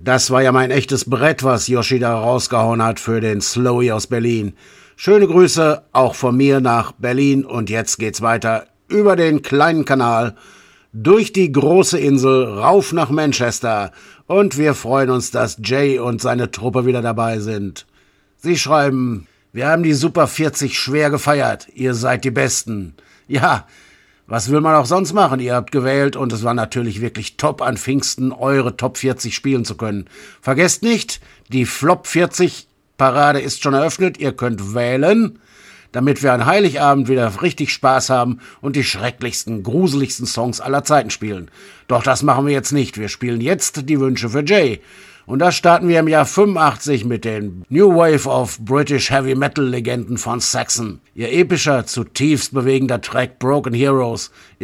Das war ja mein echtes Brett, was Yoshida rausgehauen hat für den Slowy aus Berlin. Schöne Grüße auch von mir nach Berlin und jetzt geht's weiter über den kleinen Kanal, durch die große Insel, rauf nach Manchester und wir freuen uns, dass Jay und seine Truppe wieder dabei sind. Sie schreiben: Wir haben die Super 40 schwer gefeiert, ihr seid die Besten. Ja, was will man auch sonst machen? Ihr habt gewählt und es war natürlich wirklich top, an Pfingsten eure Top 40 spielen zu können. Vergesst nicht, die Flop 40 Parade ist schon eröffnet, ihr könnt wählen, damit wir an Heiligabend wieder richtig Spaß haben und die schrecklichsten, gruseligsten Songs aller Zeiten spielen. Doch das machen wir jetzt nicht, wir spielen jetzt die Wünsche für Jay. Und da starten wir im Jahr 85 mit den New Wave of British Heavy Metal Legenden von Saxon. Ihr epischer, zutiefst bewegender Track Broken Heroes